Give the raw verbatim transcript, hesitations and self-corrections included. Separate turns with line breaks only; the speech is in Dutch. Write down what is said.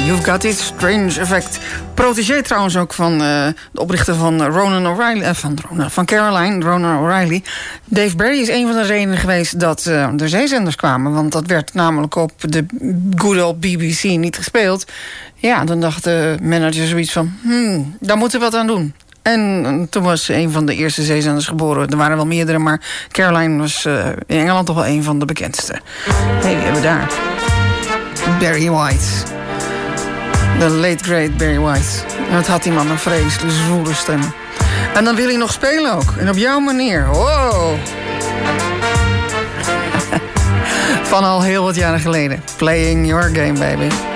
You've Got It Strange Effect. Protégé trouwens ook van uh, de oprichter van Ronan O'Reilly. Uh, van, Ronan, van Caroline, Ronan O'Reilly. Dave Barry is een van de redenen geweest dat uh, er zeezenders kwamen. Want dat werd namelijk op de good old B B C niet gespeeld. Ja, dan dacht de manager zoiets van... Hmm, daar moeten we wat aan doen. En toen was een van de eerste zeezenders geboren. Er waren wel meerdere, maar Caroline was uh, in Engeland toch wel een van de bekendste. Hé, hey, wie hebben we daar? Barry White. De late great Barry White. En wat had die man een vreselijk zwoele stem. En dan wil hij nog spelen ook. En op jouw manier. Wow. Van al heel wat jaren geleden. Playing your game, baby.